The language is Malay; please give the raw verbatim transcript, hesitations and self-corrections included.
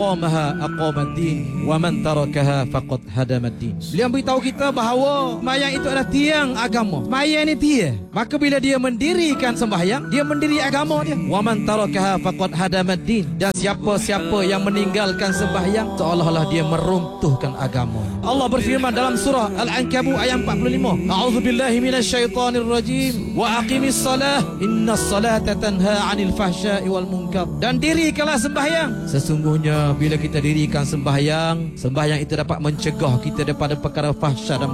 qamaha aqamaddin wa man tarakaha faqad hadamaddin. Beliau beritahu kita bahawa sembahyang itu adalah tiang agama. Sembahyang ni tiang. Maka bila dia mendirikan sembahyang, dia mendiri agama dia. Wa man tarakaha faqad hadamaddin. Dan siapa-siapa yang meninggalkan sembahyang, seolah-olah dia meruntuhkan agama. Allah berfirman dalam surah Al-Ankabut ayat empat puluh lima. A'udzubillahi minasyaitonir rajim. Wa aqimis salah innas salata tanha 'anil fahsya'i wal munkar. Dan dirikanlah sembahyang. Sesungguhnya bila kita dirikan sembahyang, sembahyang itu dapat mencegah kita daripada perkara fahsyat dan